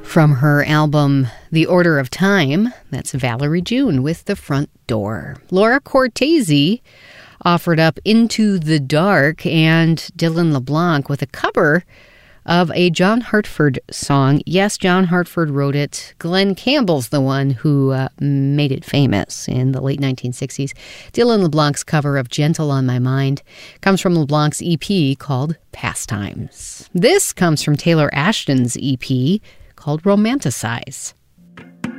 From her album, The Order of Time, that's Valerie June with The Front Door. Laura Cortese offered up Into the Dark, and Dylan LeBlanc with a cover of a John Hartford song. Yes, John Hartford wrote it. Glenn Campbell's the one who made it famous in the late 1960s. Dylan LeBlanc's cover of Gentle on My Mind comes from LeBlanc's EP called Pastimes. This comes from Taylor Ashton's EP called Romanticize.